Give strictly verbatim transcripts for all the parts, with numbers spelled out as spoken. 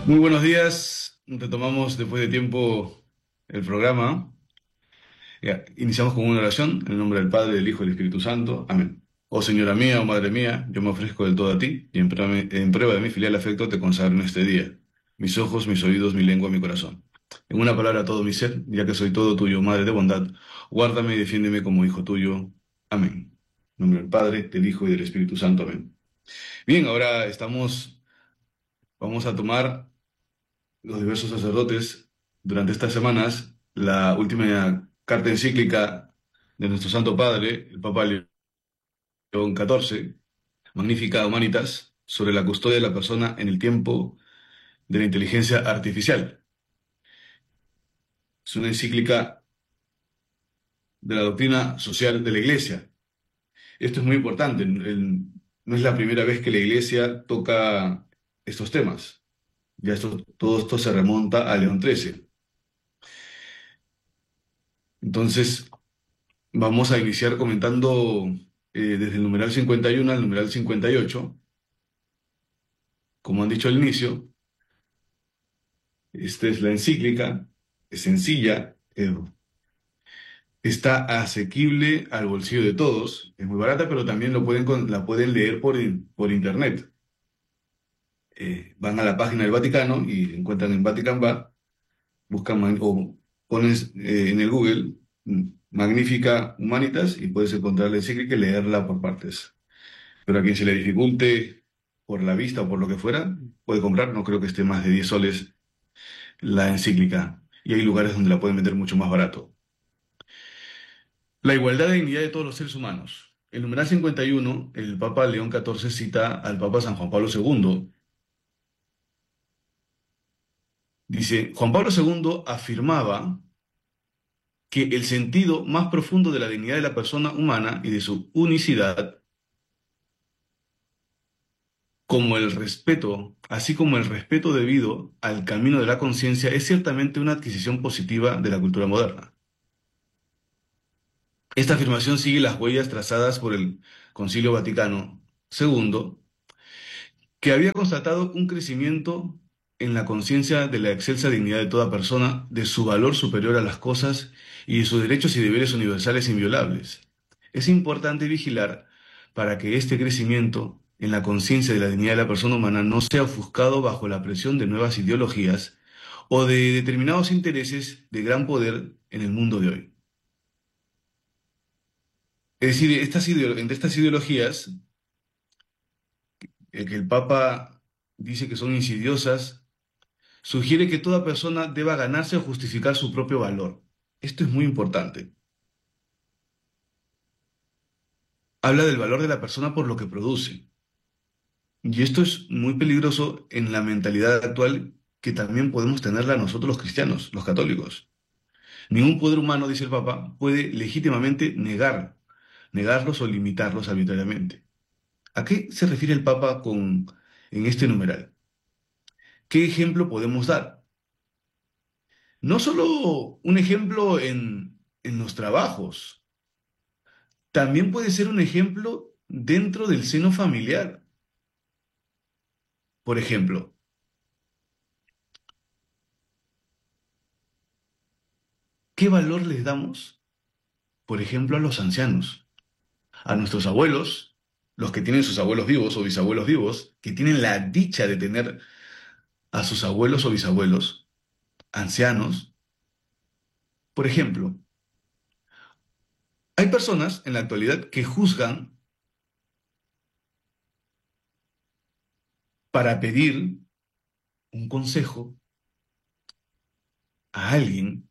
Muy buenos días. Retomamos después de tiempo el programa. Ya, iniciamos con una oración en el nombre del Padre, del Hijo y del Espíritu Santo. Amén. Oh Señora mía, oh Madre mía, yo me ofrezco del todo a ti y en prueba, en prueba de mi filial afecto te consagro en este día. Mis ojos, mis oídos, mi lengua, mi corazón. En una palabra todo mi ser, ya que soy todo tuyo, Madre de bondad, guárdame y defiéndeme como hijo tuyo. Amén. En nombre del Padre, del Hijo y del Espíritu Santo. Amén. Bien, ahora estamos, vamos a tomar los diversos sacerdotes durante estas semanas la última carta encíclica de nuestro Santo Padre, el Papa León catorce, Magnificat Humanitas, sobre la custodia de la persona en el tiempo de la inteligencia artificial. Es una encíclica de la doctrina social de la Iglesia. Esto es muy importante. El- no es la primera vez que la Iglesia toca estos temas. Ya esto, todo esto se remonta a León trece. Entonces, vamos a iniciar comentando eh, desde el numeral cincuenta y uno al numeral cincuenta y ocho. Como han dicho al inicio, esta es la encíclica, es sencilla, eh, está asequible al bolsillo de todos, es muy barata, pero también lo pueden, con- la pueden leer por, in- por internet. Eh, van a la página del Vaticano y encuentran en Vatican Va, buscan man- o ponen eh, en el Google mm, Magnífica Humanitas y puedes encontrar la encíclica y leerla por partes. Pero a quien se le dificulte por la vista o por lo que fuera, puede comprar, no creo que esté más de diez soles la encíclica. Y hay lugares donde la pueden vender mucho más barato. La igualdad de dignidad de todos los seres humanos. El numeral cincuenta y uno, el Papa León catorce cita al Papa San Juan Pablo segundo. Dice, Juan Pablo segundo afirmaba que el sentido más profundo de la dignidad de la persona humana y de su unicidad, como el respeto, así como el respeto debido al camino de la conciencia, es ciertamente una adquisición positiva de la cultura moderna. Esta afirmación sigue las huellas trazadas por el Concilio Vaticano segundo, que había constatado un crecimiento en la conciencia de la excelsa dignidad de toda persona, de su valor superior a las cosas y de sus derechos y deberes universales inviolables. Es importante vigilar para que este crecimiento en la conciencia de la dignidad de la persona humana no sea ofuscado bajo la presión de nuevas ideologías o de determinados intereses de gran poder en el mundo de hoy. Es decir, estas ideo- entre estas ideologías, el que el Papa dice que son insidiosas, sugiere que toda persona deba ganarse o justificar su propio valor. Esto es muy importante. Habla del valor de la persona por lo que produce. Y esto es muy peligroso en la mentalidad actual que también podemos tenerla nosotros los cristianos, los católicos. Ningún poder humano, dice el Papa, puede legítimamente negar, negarlos o limitarlos arbitrariamente. ¿A qué se refiere el Papa con, en este numeral? ¿Qué ejemplo podemos dar? No solo un ejemplo en, en los trabajos, también puede ser un ejemplo dentro del seno familiar. Por ejemplo, ¿qué valor les damos, por ejemplo, a los ancianos, a nuestros abuelos, los que tienen sus abuelos vivos o bisabuelos vivos, que tienen la dicha de tener a sus abuelos o bisabuelos ancianos? Por ejemplo, hay personas en la actualidad que juzgan para pedir un consejo a alguien,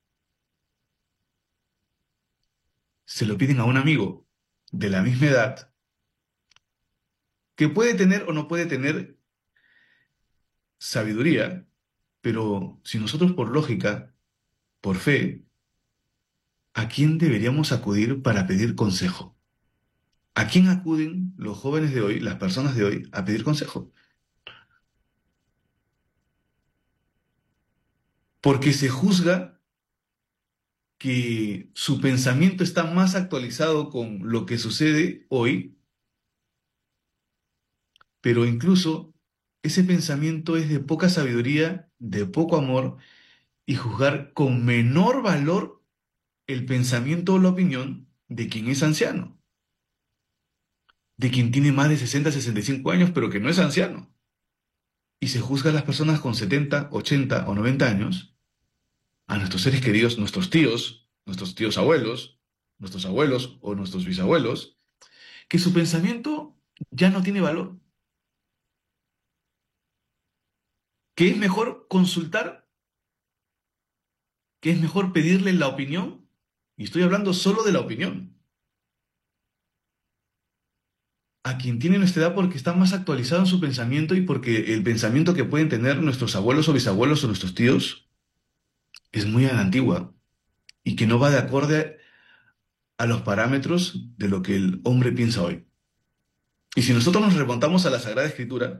se lo piden a un amigo de la misma edad, que puede tener o no puede tener sabiduría, pero si nosotros por lógica, por fe, ¿a quién deberíamos acudir para pedir consejo? ¿A quién acuden los jóvenes de hoy, las personas de hoy, a pedir consejo? Porque se juzga que su pensamiento está más actualizado con lo que sucede hoy, pero incluso ese pensamiento es de poca sabiduría, de poco amor, y juzgar con menor valor el pensamiento o la opinión de quien es anciano, de quien tiene más de sesenta, sesenta y cinco años, pero que no es anciano. Y se juzga a las personas con setenta, ochenta o noventa años, a nuestros seres queridos, nuestros tíos, nuestros tíos abuelos, nuestros abuelos o nuestros bisabuelos, que su pensamiento ya no tiene valor, que es mejor consultar, que es mejor pedirle la opinión, y estoy hablando solo de la opinión, a quien tiene nuestra edad porque está más actualizado en su pensamiento y porque el pensamiento que pueden tener nuestros abuelos o bisabuelos o nuestros tíos es muy a la antigua y que no va de acorde a los parámetros de lo que el hombre piensa hoy. Y si nosotros nos remontamos a la Sagrada Escritura,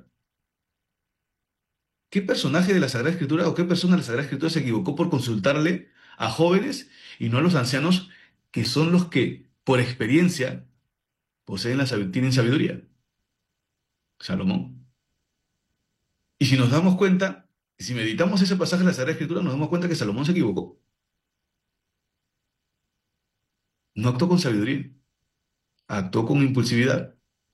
¿qué personaje de la Sagrada Escritura o qué persona de la Sagrada Escritura se equivocó por consultarle a jóvenes y no a los ancianos que son los que, por experiencia, poseen la, sab- tienen sabiduría? Salomón. Y si nos damos cuenta, si meditamos ese pasaje de la Sagrada Escritura, nos damos cuenta que Salomón se equivocó. No actuó con sabiduría, actuó con impulsividad,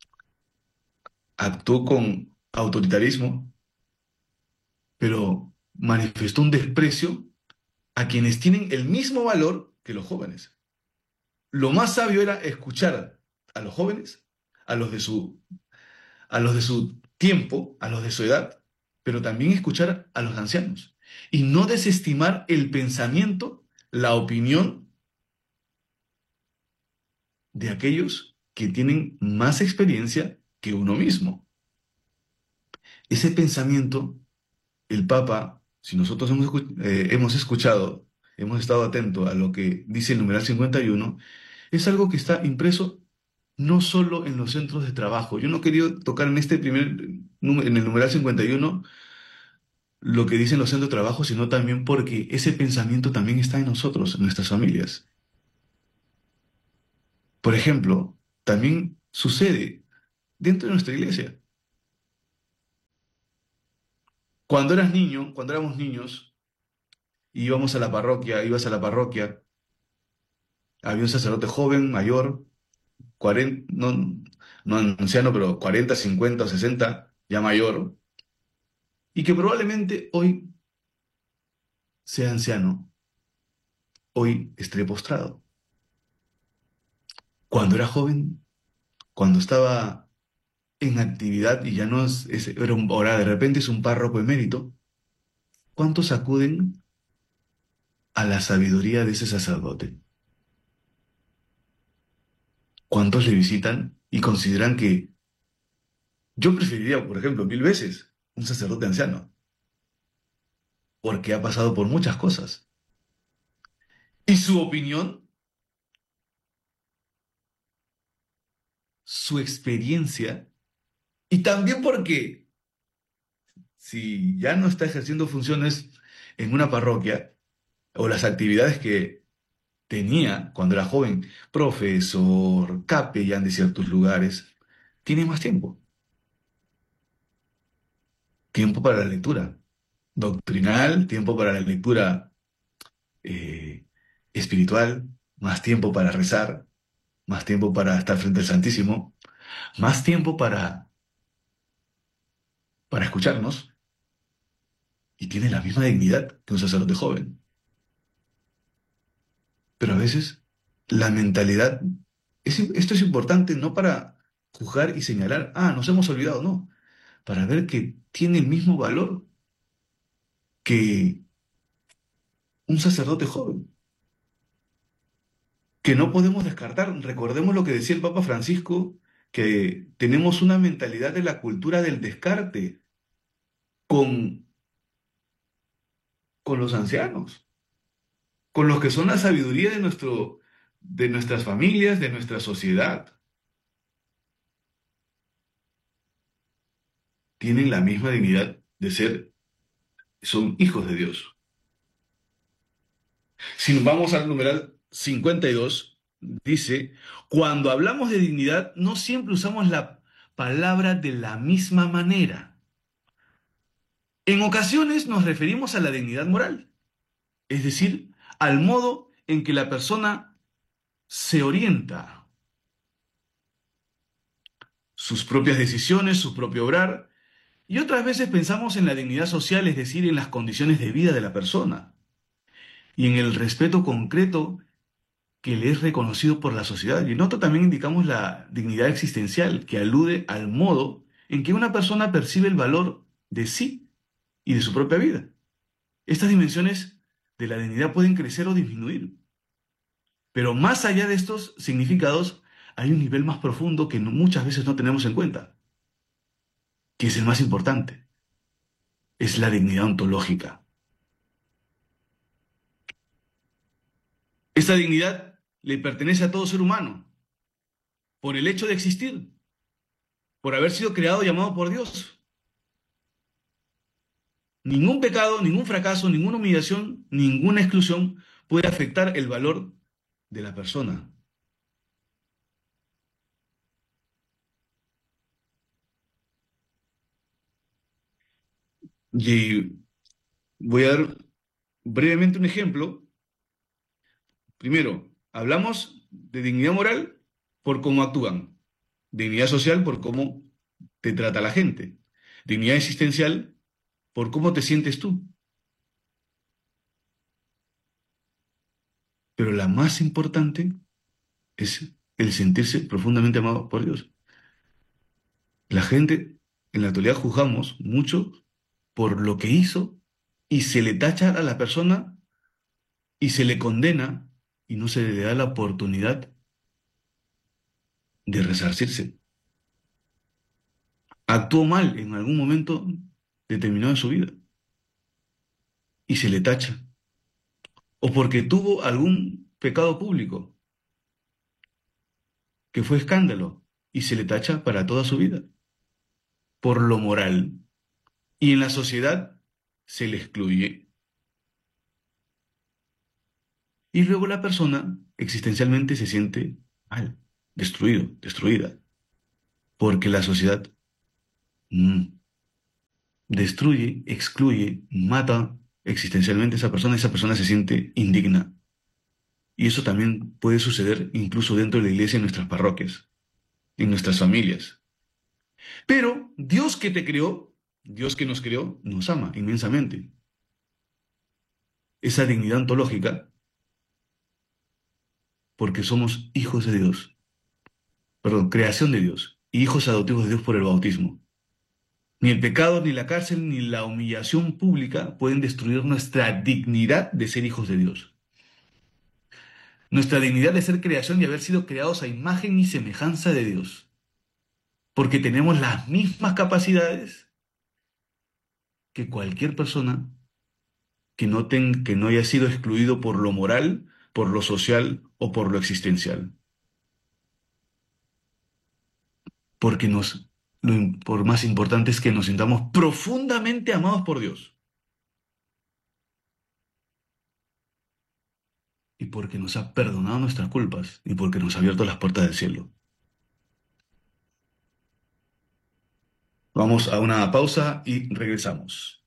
actuó con autoritarismo, pero manifestó un desprecio a quienes tienen el mismo valor que los jóvenes. Lo más sabio era escuchar a los jóvenes, a los de su, a los de su tiempo, a los de su edad, pero también escuchar a los ancianos y no desestimar el pensamiento, la opinión de aquellos que tienen más experiencia que uno mismo. Ese pensamiento, el Papa, si nosotros hemos, escu- eh, hemos escuchado, hemos estado atentos a lo que dice el numeral cincuenta y uno, es algo que está impreso no solo en los centros de trabajo. Yo no quería tocar en este primer, num- en el numeral cincuenta y uno, lo que dicen los centros de trabajo, sino también porque ese pensamiento también está en nosotros, en nuestras familias. Por ejemplo, también sucede dentro de nuestra iglesia. Cuando eras niño, cuando éramos niños, y íbamos a la parroquia, ibas a la parroquia, había un sacerdote joven, mayor, cuarenta, no, no anciano, pero cuarenta, cincuenta o sesenta, ya mayor, y que probablemente hoy sea anciano, hoy esté postrado. Cuando era joven, cuando estaba en actividad y ya no es, es- era un- ahora de repente es un párroco emérito, ¿cuántos acuden a la sabiduría de ese sacerdote? ¿Cuántos le visitan y consideran que yo preferiría, por ejemplo, mil veces un sacerdote anciano, porque ha pasado por muchas cosas? Y su opinión, su experiencia, y también porque si ya no está ejerciendo funciones en una parroquia o las actividades que tenía cuando era joven, profesor, capellán de ciertos lugares, tiene más tiempo. Tiempo para la lectura doctrinal, tiempo para la lectura eh, espiritual, más tiempo para rezar, más tiempo para estar frente al Santísimo, más tiempo para, para escucharnos, y tiene la misma dignidad que un sacerdote joven. Pero a veces la mentalidad, es, esto es importante no para juzgar y señalar, ah, nos hemos olvidado, no, para ver que tiene el mismo valor que un sacerdote joven, que no podemos descartar. Recordemos lo que decía el Papa Francisco, que tenemos una mentalidad de la cultura del descarte con, con los ancianos, con los que son la sabiduría de, nuestro, de nuestras familias, de nuestra sociedad. Tienen la misma dignidad de ser, son hijos de Dios. Si nos vamos al numeral cincuenta y dos, dice, cuando hablamos de dignidad, no siempre usamos la palabra de la misma manera. En ocasiones nos referimos a la dignidad moral, es decir, al modo en que la persona se orienta, sus propias decisiones, su propio obrar, y otras veces pensamos en la dignidad social, es decir, en las condiciones de vida de la persona y en el respeto concreto que le es reconocido por la sociedad. Y en otro también indicamos la dignidad existencial, que alude al modo en que una persona percibe el valor de sí y de su propia vida. Estas dimensiones de la dignidad pueden crecer o disminuir, pero más allá de estos significados hay un nivel más profundo que no- muchas veces no tenemos en cuenta, que es el más importante, es la dignidad ontológica. Esta dignidad le pertenece a todo ser humano, por el hecho de existir, por haber sido creado y llamado por Dios. Ningún pecado, ningún fracaso, ninguna humillación, ninguna exclusión puede afectar el valor de la persona. Y voy a dar brevemente un ejemplo. Primero, hablamos de dignidad moral por cómo actúan, dignidad social por cómo te trata la gente, dignidad existencial por cómo te sientes tú. Pero la más importante es el sentirse profundamente amado por Dios. La gente en la actualidad juzgamos mucho por lo que hizo y se le tacha a la persona y se le condena y no se le da la oportunidad de resarcirse. Actuó mal en algún momento determinado de su vida y se le tacha. O porque tuvo algún pecado público que fue escándalo y se le tacha para toda su vida por lo moral. Y en la sociedad se le excluye. Y luego la persona existencialmente se siente mal, destruido, destruida, porque la sociedad mm, destruye, excluye, mata existencialmente a esa persona, esa persona se siente indigna. Y eso también puede suceder incluso dentro de la iglesia, en nuestras parroquias, en nuestras familias. Pero Dios que te creó, Dios que nos creó, nos ama inmensamente. Esa dignidad ontológica, porque somos hijos de Dios, perdón, creación de Dios, y hijos adoptivos de Dios por el bautismo. Ni el pecado, ni la cárcel, ni la humillación pública pueden destruir nuestra dignidad de ser hijos de Dios. Nuestra dignidad de ser creación y haber sido creados a imagen y semejanza de Dios. Porque tenemos las mismas capacidades que cualquier persona que no, ten- que no haya sido excluido por lo moral, por lo social o por lo existencial. Porque nos, lo im- por más importante es que nos sintamos profundamente amados por Dios y porque nos ha perdonado nuestras culpas y porque nos ha abierto las puertas del cielo. Vamos a una pausa y regresamos.